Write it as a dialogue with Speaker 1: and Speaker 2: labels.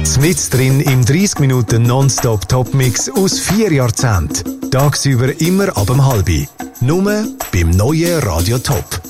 Speaker 1: Mit drin im 30 Minuten Nonstop-Top-Mix aus 4 Jahrzehnten. Tagsüber immer ab 12:30. Nur beim neuen Radio Top.